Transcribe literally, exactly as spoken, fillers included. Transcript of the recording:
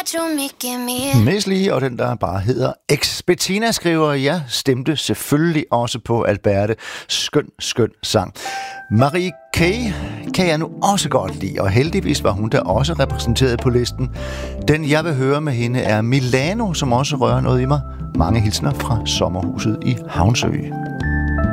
you me, give me. Mest lige, og den der bare hedder X. Bettina skriver, jeg stemte selvfølgelig også på Alberte. Skøn, skøn sang. Marie K. kan jeg nu også godt lide, og heldigvis var hun der også repræsenteret på listen. Den jeg vil høre med hende er Milano, som også rører noget i mig. Mange hilsner fra sommerhuset i Havnsø.